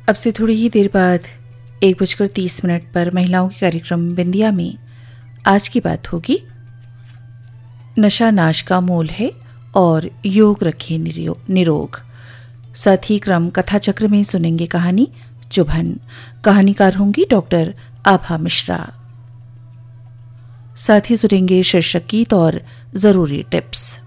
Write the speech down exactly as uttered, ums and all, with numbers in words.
अब से थोड़ी ही देर बाद एक बजकर तीस मिनट पर महिलाओं के कार्यक्रम बिंदिया में आज की बात होगी नशा नाश का मूल है और योग रखे निरोग। साथ ही क्रम कथा चक्र में सुनेंगे कहानी चुभन। कहानीकार होंगी डॉक्टर आभा मिश्रा। साथ ही सुनेंगे शीर्षक गीत और जरूरी टिप्स।